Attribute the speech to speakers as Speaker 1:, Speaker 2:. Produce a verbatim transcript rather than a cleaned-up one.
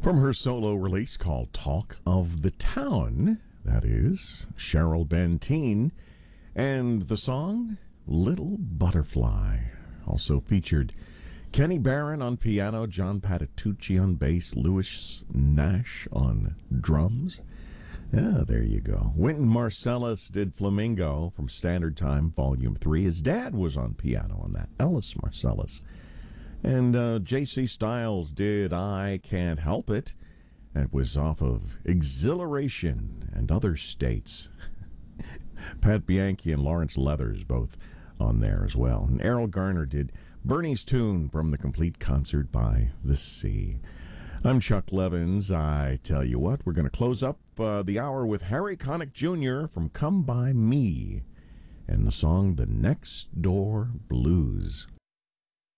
Speaker 1: From her solo release called Talk of the Town, that is Cheryl Benteen, and the song Little Butterfly. Also featured Kenny Barron on piano, John Patitucci on bass, Louis Nash on drums. Yeah, there you go. Wynton Marsalis did Flamingo from Standard Time, Volume three. His dad was on piano on that, Ellis Marsalis. And uh, J C Styles did I Can't Help It. That was off of Exhilaration and Other States. Pat Bianchi and Lawrence Leathers both on there as well. And Errol Garner did Bernie's Tune from the Complete Concert by the Sea. I'm Chuck Levins. I tell you what, we're going to close up uh, the hour with Harry Connick Junior from Come By Me and the song The Next Door Blues.